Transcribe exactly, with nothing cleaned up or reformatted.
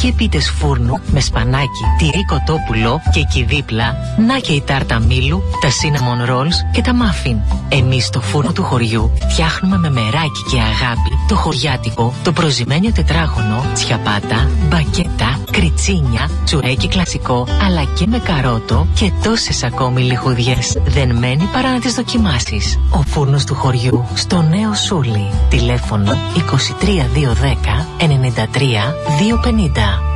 και πίτες φούρνου με σπανάκι, τυρί κοτόπουλο και εκεί δίπλα να και η τάρτα μήλου, τα cinnamon rolls και τα muffin. Εμείς στο φούρνο του χωριού φτιάχνουμε με μεράκι και αγάπη το χωριάτικο, το προζυμένιο τετράγωνο, τσιαπάτα, μπακέτα, κριτσίνια, τσουρέκι κλασικό, αλλά και με καρότο και τόσες ακόμη λιχουδιές. Δεν μένει παρά να τις δοκιμάσεις. Ο φούρνος του χωριού στο Νέο Σούλι. Τηλέφωνο είκοσι τρία διακόσια δέκα ενενήντα τρία διακόσια πενήντα.